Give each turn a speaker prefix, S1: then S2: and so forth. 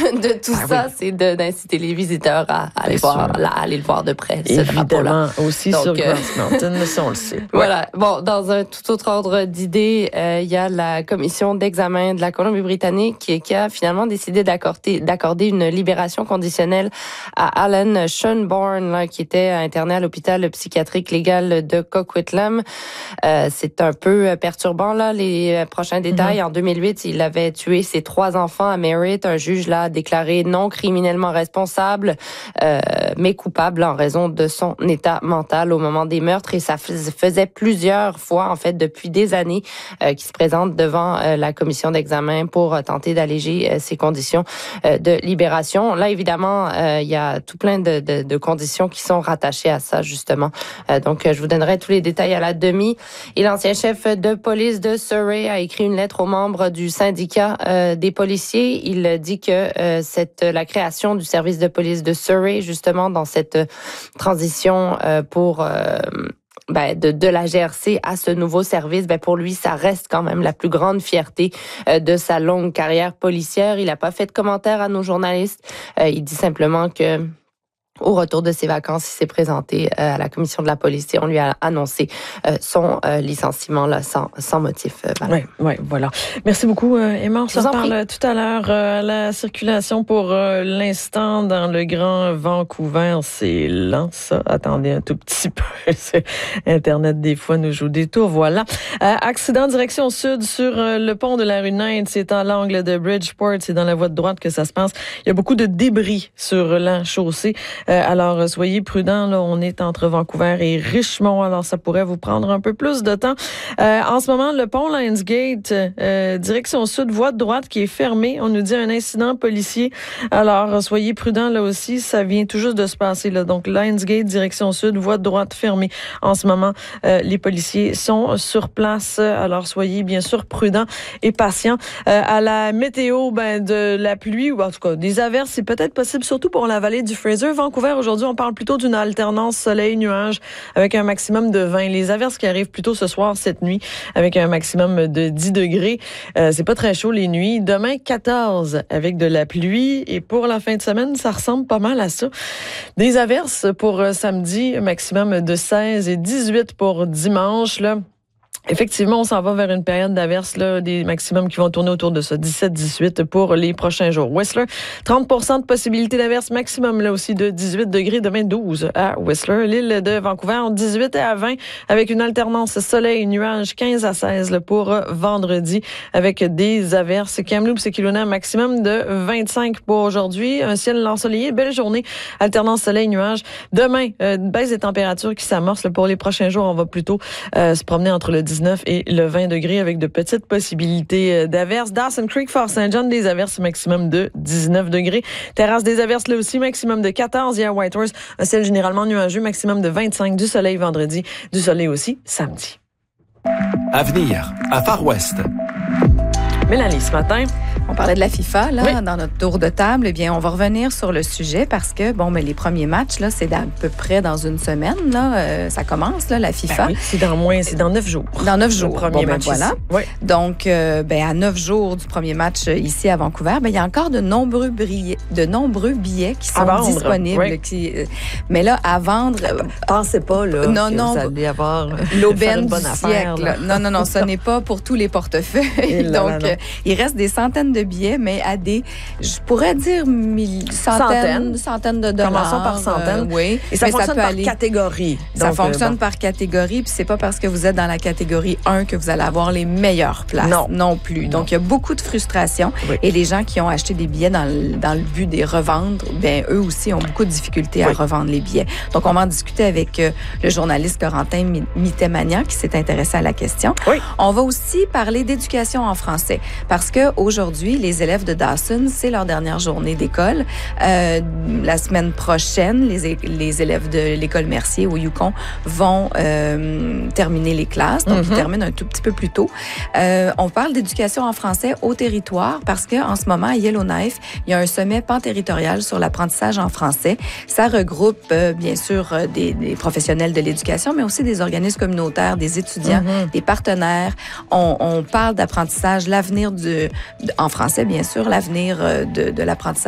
S1: de tout ça, c'est d'inciter les visiteurs à aller le voir de près, ce drapeau-là.
S2: Aussi donc, sur Grouse Mountain, ça on le sait.
S1: Voilà. Bon, dans un tout autre ordre d'idées, il y a la commission d'examen de la Colombie-Britannique qui a finalement décidé d'accorder une libération conditionnelle à Alan Schoenborn, là, qui était interné à l'hôpital psychiatrique légal de Coquitlam. C'est un peu perturbant, là, les prochains détails. En 2008, il avait tué ses 3 enfants à Merritt. Un juge l'a déclaré non criminellement responsable, mais coupable en raison de son état mental au moment des meurtres. Et ça faisait plusieurs fois, en fait, depuis des années, qu'il se présente devant la commission d'examen pour tenter d'alléger ses conditions de libération. Là, évidemment, il y a tout plein de conditions qui sont rattachées à ça, justement. Donc, je vous donnerai tous les détails à la demi. Et l'ancien chef de police de Surrey a écrit une lettre aux membres du syndicat des policiers. Il dit que la création du service de police de Surrey, justement, dans cette transition pour de la GRC à ce nouveau service, pour lui, ça reste quand même la plus grande fierté de sa longue carrière policière. Il n'a pas fait de commentaire à nos journalistes. Il dit simplement que au retour de ses vacances, il s'est présenté à la commission de la police et on lui a annoncé son licenciement là, sans motif.
S2: Oui, voilà. Merci beaucoup, Emma. On se reparle tout à l'heure. La circulation pour l'instant dans le Grand Vancouver, c'est lent, ça. Attendez un tout petit peu. Internet, des fois, nous joue des tours. Voilà. Accident direction sud sur le pont de la rue Nine. C'est à l'angle de Bridgeport. C'est dans la voie de droite que ça se passe. Il y a beaucoup de débris sur la chaussée. Alors, soyez prudents. Là, on est entre Vancouver et Richmond. Alors, ça pourrait vous prendre un peu plus de temps. En ce moment, le pont Lionsgate, direction sud, voie de droite qui est fermée. On nous dit un incident policier. Alors, soyez prudents là aussi. Ça vient tout juste de se passer. Là. Donc, Lionsgate, direction sud, voie de droite fermée. En ce moment, les policiers sont sur place. Alors, soyez bien sûr prudents et patients. À la météo, de la pluie ou en tout cas des averses, c'est peut-être possible, surtout pour la vallée du Fraser. Vancouver, aujourd'hui, on parle plutôt d'une alternance soleil-nuage avec un maximum de 20. Les averses qui arrivent plutôt ce soir, cette nuit, avec un maximum de 10 degrés. C'est pas très chaud les nuits. Demain, 14 avec de la pluie. Et pour la fin de semaine, ça ressemble pas mal à ça. Des averses pour samedi, maximum de 16 et 18 pour dimanche, là. Effectivement, on s'en va vers une période d'averses, là, des maximums qui vont tourner autour de ça, 17-18 pour les prochains jours. Whistler, 30% de possibilité d'averses, maximum là aussi de 18 degrés, demain 12 à Whistler. L'île de Vancouver, 18 à 20 avec une alternance soleil-nuage, 15 à 16 là, pour vendredi avec des averses. Kamloops et Kelowna, maximum de 25 pour aujourd'hui. Un ciel ensoleillé, belle journée, alternance soleil-nuage. Demain, baisse des températures qui s'amorce. Pour les prochains jours, on va plutôt se promener entre le 19 et le 20 degrés avec de petites possibilités d'averses. Dawson Creek, Fort St. John, des averses maximum de 19 degrés. Terrasse des averses, là aussi, maximum de 14. Et à Whitehorse, un ciel généralement nuageux, maximum de 25. Du soleil vendredi, du soleil aussi samedi.
S3: Avenir, à Far West.
S2: Mélanie, ce matin,
S4: on parlait de la FIFA, là,
S2: oui,
S4: dans notre tour de table. Eh bien, on va revenir sur le sujet parce que, les premiers matchs, là, c'est à peu près dans une semaine, là, ça commence, là, la FIFA.
S2: Oui, c'est dans 9 jours.
S4: Dans 9 jours.
S2: Le premier match
S4: voilà.
S2: Oui.
S4: Donc, à 9 jours du premier match ici à Vancouver, il y a encore de nombreux billets qui sont disponibles. Oui. Mais là, à vendre...
S2: Pensez pas, là,
S4: non,
S2: vous allez avoir
S4: l'aubaine
S2: du
S4: siècle. Non, ce n'est pas pour tous les portefeuilles. Donc, il reste des centaines de billets, mais à je pourrais dire centaines de dollars.
S2: Commençons par centaines.
S4: Oui.
S2: Et ça fonctionne par catégorie.
S4: Ça fonctionne par catégorie, puis c'est pas parce que vous êtes dans la catégorie 1 que vous allez avoir les meilleures places. Non plus.
S2: Non.
S4: Donc, il y a beaucoup de frustration. Oui. Et les gens qui ont acheté des billets dans le but de les revendre, eux aussi ont beaucoup de difficultés à revendre les billets. Donc, on va en discuter avec le journaliste Corentin Mittemagnan qui s'est intéressé à la question.
S2: Oui.
S4: On va aussi parler d'éducation en français parce que aujourd'hui, les élèves de Dawson, c'est leur dernière journée d'école. La semaine prochaine, les élèves de l'école Mercier au Yukon vont terminer les classes. Donc, ils terminent un tout petit peu plus tôt. On parle d'éducation en français au territoire parce qu'en ce moment, à Yellowknife, il y a un sommet panterritorial sur l'apprentissage en français. Ça regroupe, bien sûr, des professionnels de l'éducation, mais aussi des organismes communautaires, des étudiants, des partenaires. On parle d'apprentissage, l'avenir en français, bien sûr, l'avenir de l'apprentissage